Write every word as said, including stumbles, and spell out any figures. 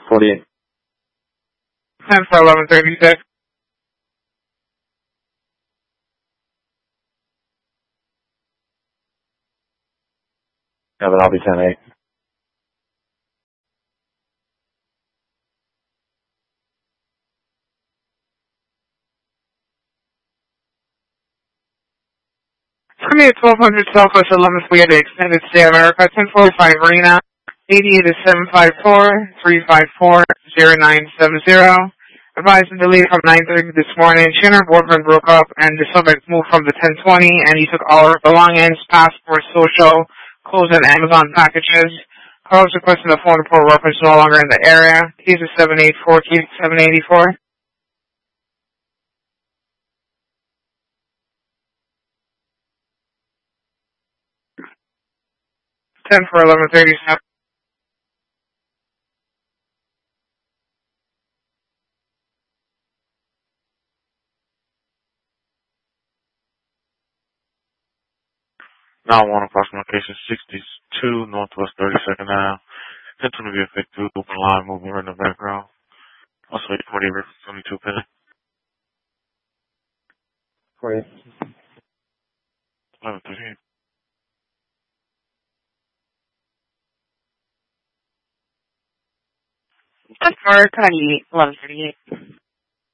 forty-eight. ten for eleven thirty-six. Yeah, then I'll be ten eight. twenty-eight twelve hundred Southwest eleventh Way to Extended Stay America, ten forty-five Marina, eighty-eight is seven five four, three five four, zero nine seven zero. Advised and delayed from nine thirty this morning. She and her boyfriend broke up, and the subject moved from the ten twenty, and he took all her belongings, passport, social, clothes, and Amazon packages. Callers requesting a phone report reference no longer in the area. Case is seven eight four, case seven eighty-four. ten for eleven thirty-seven. Now one approximate location sixty-two Northwest thirty-second Avenue. Continue to be effective. Open line moving right in the background. Also eight forty twenty-two penny. forty-eight. eleven thirty-eight. Customer, Connie, eleven thirty-eight.